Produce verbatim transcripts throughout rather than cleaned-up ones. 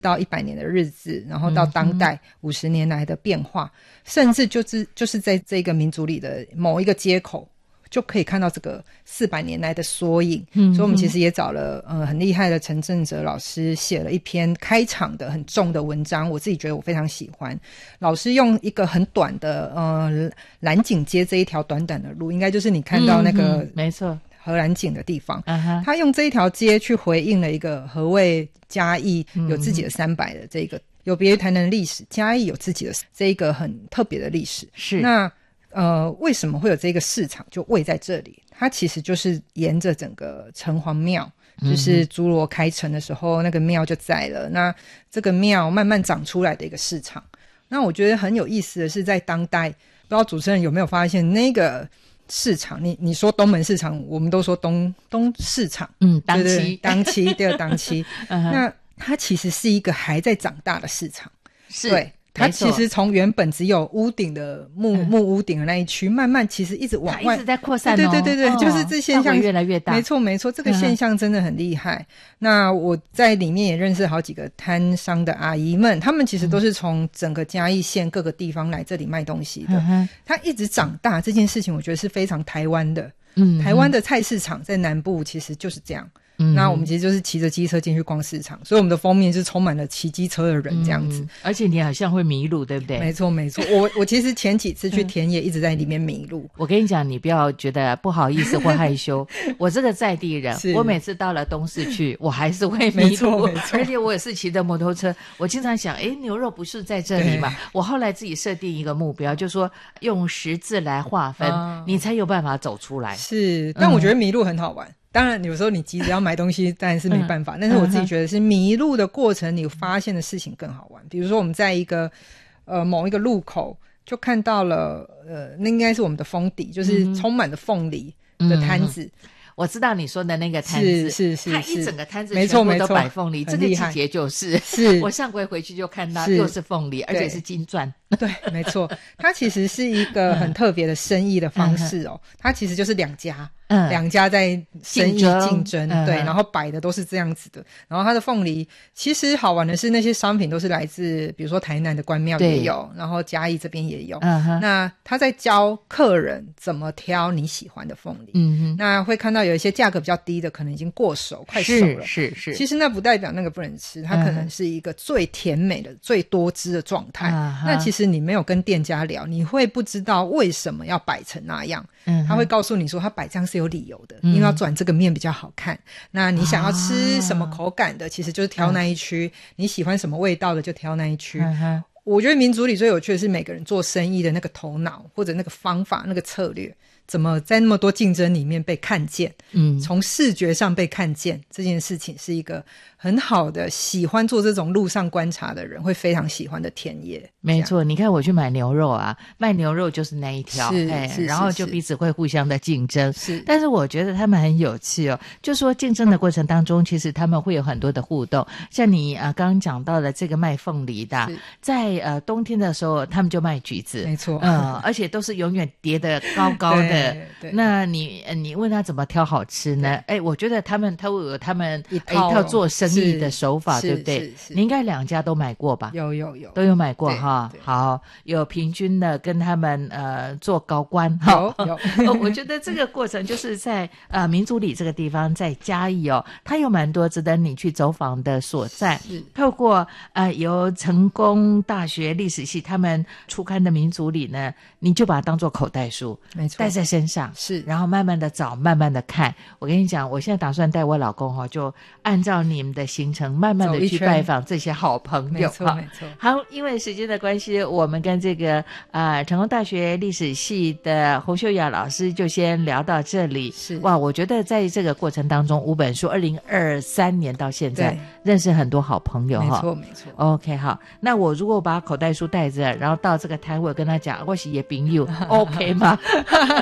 到一百年的日子，然后到当代五十年来的变化，嗯、甚至就是就是在这个民族里的某一个街口。就可以看到这个四百年来的缩影，嗯，所以我们其实也找了呃很厉害的陈正哲老师写了一篇开场的很重的文章，我自己觉得我非常喜欢。老师用一个很短的呃兰井街这一条短短的路，应该就是你看到那个、嗯、 没错荷兰井的地方， uh-huh. 他用这一条街去回应了一个何谓嘉义有自己的三百的这个、嗯、有别于台南的历史，嘉义有自己的这一个很特别的历史， 是那。呃，为什么会有这个市场就位在这里？它其实就是沿着整个城隍庙，就是诸罗开城的时候，那个庙就在了。那这个庙慢慢长出来的一个市场。那我觉得很有意思的是，在当代，不知道主持人有没有发现那个市场？你你说东门市场，我们都说东东市场， 嗯，当期对对当期第二当期。那它其实是一个还在长大的市场， 是对。它其实从原本只有屋顶的木、嗯、木屋顶的那一区，慢慢其实一直往外， 它一直在扩散、哦、 对对对对、哦、就是这现象越来越大。 没错没错，这个现象真的很厉害、嗯、那我在里面也认识好几个摊商的阿姨们，他们其实都是从整个嘉义县各个地方来这里卖东西的、嗯、它一直长大这件事情我觉得是非常台湾的。嗯，台湾的菜市场在南部其实就是这样。嗯、那我们其实就是骑着机车进去逛市场，所以我们的封面是充满了骑机车的人这样子、嗯、 而且你好像会迷路对不对？ 没错没错，我我其实前几次去田野一直在里面迷路、嗯、 我跟你讲，你不要觉得不好意思或害羞我这个在地人，我每次到了东市去我还是会迷路，而且我也是骑着摩托车，我经常想诶牛肉不是在这里嘛，我后来自己设定一个目标，就说用十字来划分、啊、你才有办法走出来。 是，但我觉得迷路很好玩、嗯，当然有时候你急着要买东西当然是没办法、嗯、但是我自己觉得是迷路的过程你发现的事情更好玩。比如说我们在一个呃某一个路口就看到了呃那应该是我们的封底，就是充满了凤梨的摊子、嗯嗯， 我知道你说的那个摊子， 是是是， 它一整个摊子没错全部都摆凤梨，这个季节就是是我上回回去就看到又是凤梨，而且是金钻。 对，没错，它其实是一个很特别的生意的方式哦。嗯、它其实就是两家，嗯，两家在生意竞争，嗯、对，然后摆的都是这样子的。然后它的凤梨，其实好玩的是那些商品都是来自，比如说台南的关庙也有，然后嘉义这边也有。嗯、那他在教客人怎么挑你喜欢的凤梨。嗯，那会看到有一些价格比较低的，可能已经过熟，快熟了。 是是是。 其实那不代表那个不能吃，它可能是一个最甜美的、最多汁的状态。嗯、那其实。你没有跟店家聊，你会不知道为什么要摆成那样。嗯，他会告诉你说他摆这样是有理由的、嗯、因为要转这个面比较好看。那你想要吃什么口感的、啊、其实就是挑那一区、嗯、你喜欢什么味道的就挑那一区、嗯、我觉得民族里最有趣的是每个人做生意的那个头脑或者那个方法那个策略怎么在那么多竞争里面被看见。嗯，从视觉上被看见这件事情是一个很好的喜欢做这种路上观察的人会非常喜欢的田野。 没错，你看我去买牛肉啊，卖牛肉就是那一条， 是是， 然后就彼此会互相的竞争。 是， 但是我觉得他们很有趣哦，就说竞争的过程当中其实他们会有很多的互动。像你呃刚刚讲到的这个卖凤梨的，在呃冬天的时候他们就卖橘子， 没错， 呃而且都是永远叠得高高的。对，那你你问他怎么挑好吃呢？哎，我觉得他们他会有他们一 套, 一套做生意的手法，对不对？你应该两家都买过吧？ 有有有， 都有买过哈。好，有平均的跟他们呃做高官， 有有。 我觉得这个过程就是在呃民族里这个地方，在嘉义哦，它有蛮多值得你去走访的所在。是透过呃由成功大学历史系他们出刊的民族里呢，你就把它当做口袋书， 没错， 带在身上， 是， 然后慢慢的找，慢慢的看。我跟你讲，我现在打算带我老公哈、哦，就按照你们的行程，慢慢的去拜访这些好朋友。 没错没错。 好，因为时间的关系，我们跟这个呃成功大学历史系的洪秀雅老师就先聊到这里。 是哇，我觉得在这个过程当中，五本书二零二三年到现在认识很多好朋友哈。 没错没错。 OK， 好，那我如果把口袋书带着，然后到这个摊位跟他讲，我是也朋友，OK 吗？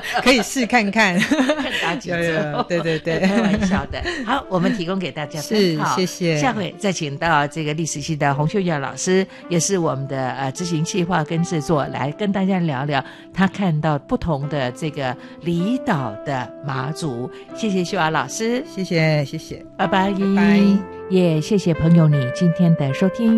可以试看看， 打几折， 对对对， 开玩笑的。好，我们提供给大家参考， 是，谢谢。 下回再请到这个历史系的洪秀耀老师，也是我们的呃执行计划跟制作，来跟大家聊聊他看到不同的这个离岛的马祖。谢谢秀耀老师， 谢谢谢谢， 拜拜， 拜拜， 也谢谢朋友你今天的收听。